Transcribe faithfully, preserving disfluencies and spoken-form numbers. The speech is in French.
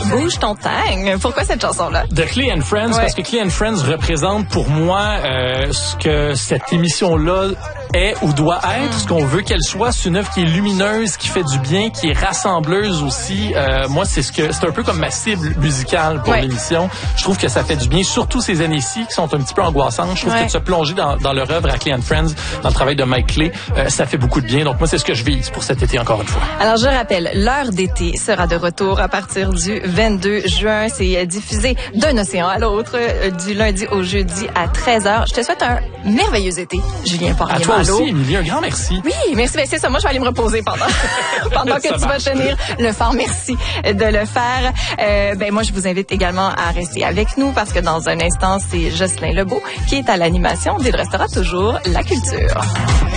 Bouge ton tang. Pourquoi cette chanson-là? De Clay and Friends, ouais. Parce que Clay and Friends représente pour moi euh, ce que cette émission-là est ou doit être, mm. ce qu'on veut qu'elle soit. C'est une œuvre qui est lumineuse, qui fait du bien, qui est rassembleuse aussi. Euh, moi, c'est ce que c'est un peu comme ma cible musicale pour ouais. l'émission. Je trouve que ça fait du bien, surtout ces années-ci qui sont un petit peu angoissantes. Je trouve ouais. que de se plonger dans, dans leur œuvre à Clay and Friends, dans le travail de Mike Clay, euh, ça fait beaucoup de bien. Donc moi, c'est ce que je vise pour cet été encore une fois. Alors, je rappelle, l'heure d'été sera de retour à partir du vingt-deux juin. C'est diffusé d'un océan à l'autre, euh, du lundi au jeudi à treize heures. Je te souhaite un merveilleux été, Julien Poirier. À toi aussi, Émilie, un grand merci. Oui, merci. Ben, c'est ça. Moi, je vais aller me reposer pendant, pendant que tu vas tenir le fort. Merci de le faire. Euh, ben, moi, je vous invite également à rester avec nous parce que dans un instant, c'est Jocelyn Lebeau qui est à l'animation d'Il restera toujours la culture.